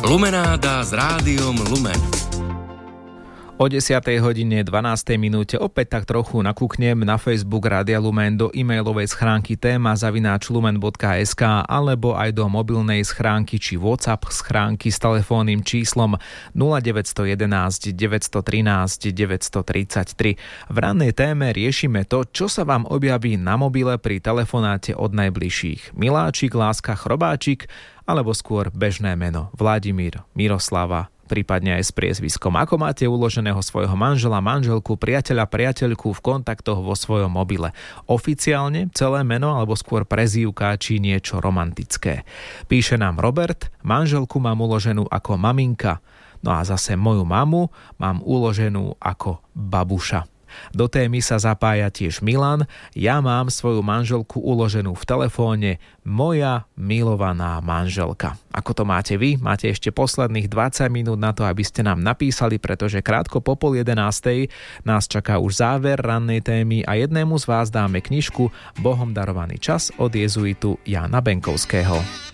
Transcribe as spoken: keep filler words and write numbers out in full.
Lumenáda s rádiom Lumen. O desiatej hodine dvanástej minúte opäť tak trochu nakúknem na Facebook Rádia Lumen do e-mailovej schránky téma zavináč lumen bodka es ká alebo aj do mobilnej schránky či WhatsApp schránky s telefónnym číslom nula deväť jedna jedna, deväť jedna tri, deväť tri tri. V rannej téme riešime to, čo sa vám objaví na mobile pri telefonáte od najbližších. Miláčik, láska, chrobáčik alebo skôr bežné meno Vladimír, Miroslava, prípadne aj s priezviskom. Ako máte uloženého svojho manžela, manželku, priateľa, priateľku v kontaktoch vo svojom mobile? Oficiálne celé meno alebo skôr prezývka či niečo romantické? Píše nám Robert, manželku mám uloženú ako maminka, no a zase moju mamu mám uloženú ako babuša. Do témy sa zapája tiež Milan. Ja mám svoju manželku uloženú v telefóne moja milovaná manželka. Ako to máte vy? Máte ešte posledných dvadsať minút na to, aby ste nám napísali, pretože krátko po pol jedenástej nás čaká už záver rannej témy a jednému z vás dáme knižku Bohom darovaný čas od jezuitu Jána Benkovského.